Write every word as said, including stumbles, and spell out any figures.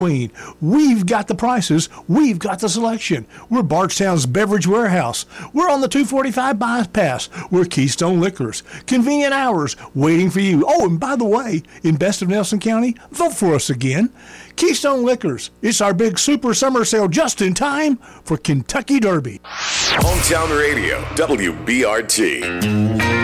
Queen. We've got the prices. We've got the selection. We're Bardstown's Beverage Warehouse. We're on the two forty-five bypass. We're Keystone Liquors. Convenient hours waiting for you. Oh, and by the way, in Best of Nelson County, vote for us again. Keystone Liquors. It's our big super summer sale just in time for Kentucky Derby. Hometown Radio, W B R T.